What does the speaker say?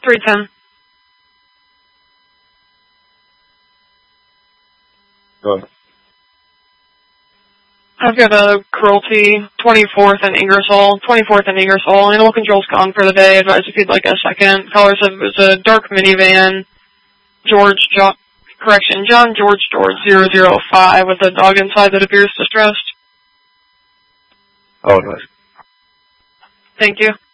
310. Go ahead. I've got a Cruelty, 24th and Ingersoll. 24th and Ingersoll. Animal control's gone for the day. Advise if you'd like a second. Colors of it was a dark minivan. John George 005 with a dog inside that appears distressed. Oh, nice. Thank you.